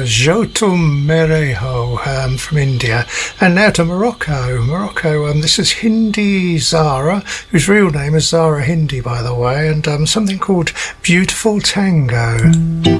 Jotum Mereho from India. And now to Morocco. This is Hindi Zara, whose real name is Zara Hindi, by the way, and something called Beautiful Tango.